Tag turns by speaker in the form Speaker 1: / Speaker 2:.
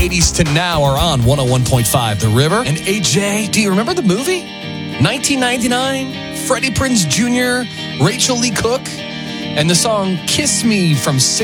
Speaker 1: 80s to now are on 101.5 The River. And AJ, do you remember the movie? 1999, Freddie Prinze Jr., Rachel Lee Cook, and the song Kiss Me from 6